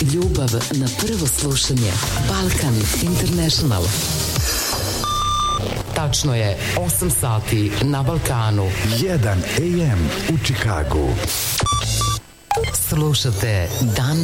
Ljubav na prvo slušanje. Balkan International. Tačno je 8 sati na Balkanu. 1 AM u Čikagu. Slušate Dan